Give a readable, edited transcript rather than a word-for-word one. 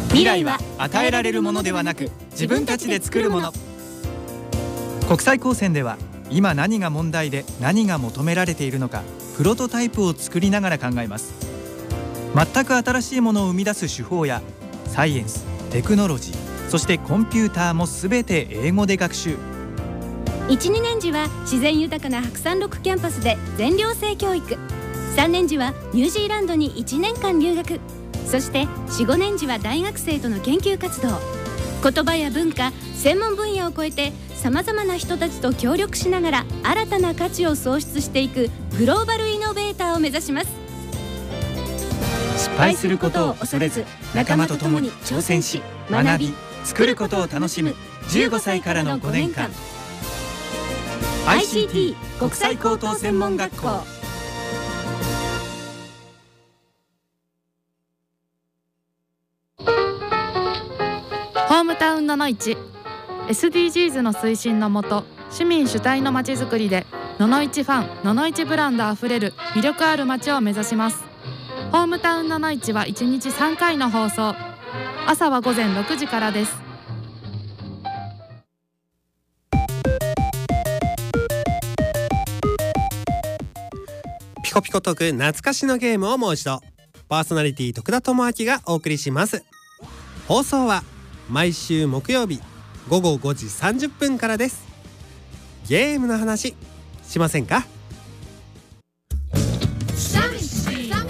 未来は与えられるものではなく、自分たちで作るもの。国際高専では今何が問題で何が求められているのか、プロトタイプを作りながら考えます。全く新しいものを生み出す手法やサイエンス、テクノロジー、そしてコンピューターもすべて英語で学習。 1、2年時は自然豊かな白山6キャンパスで全寮制教育、3年時はニュージーランドに1年間留学、そして4、5年時は大学生との研究活動。言葉や文化、専門分野を超えてさまざまな人たちと協力しながら新たな価値を創出していくグローバルイノベーターを目指します。 失敗することを恐れず、仲間と共に挑戦し、学び、作ることを楽しむ15歳からの5年間。 ICT 国際高等専門学校。 ホームタウンののいち SDGs の推進のもと、市民主体のまちづくりでののいちファン、ののいちブランドあふれる魅力ある街を目指します。ホームタウンののいちは1日3回の放送。朝は午前6時からです。 ピコピコトーク、懐かしのゲームをもう一度。パーソナリティ徳田智明がお送りします。放送は毎週木曜日午後5時30分からです。ゲームの話しませんか？